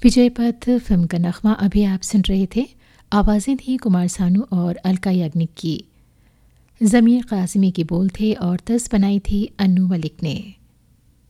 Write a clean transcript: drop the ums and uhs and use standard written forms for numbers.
विजय पथ फिल्म का नगमा अभी आप सुन रहे थे। आवाज़ें थी कुमार सानू और अलका याग्निक की। ज़मीर कासिमी के बोल थे और तर्ज बनाई थी अन्नू मलिक ने।